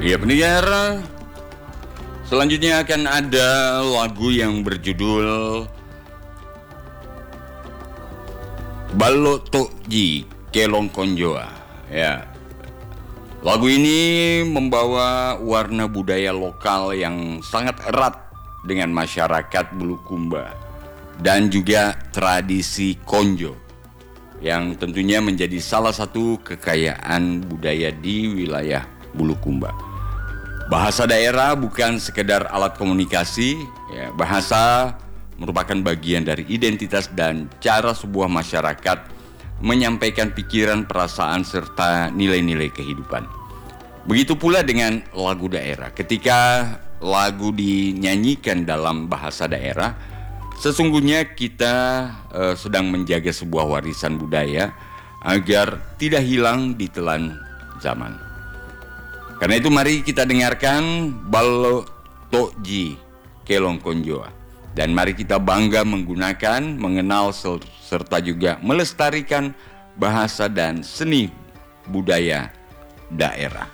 Ya pendengar, selanjutnya akan ada lagu yang berjudul Balok Tokji Kelong Konjoa. Ya, lagu ini membawa warna budaya lokal yang sangat erat dengan masyarakat Bulukumba dan juga tradisi konjo yang tentunya menjadi salah satu kekayaan budaya di wilayah Bulukumba. Bahasa daerah bukan sekedar alat komunikasi, ya, bahasa merupakan bagian dari identitas dan cara sebuah masyarakat menyampaikan pikiran, perasaan, serta nilai-nilai kehidupan. Begitu pula dengan lagu daerah. Ketika lagu dinyanyikan dalam bahasa daerah, sesungguhnya kita sedang menjaga sebuah warisan budaya agar tidak hilang di telan zaman. Karena itu mari kita dengarkan Balok Tokji Kelong Konjoa. Dan mari kita bangga menggunakan, mengenal serta juga melestarikan bahasa dan seni budaya daerah.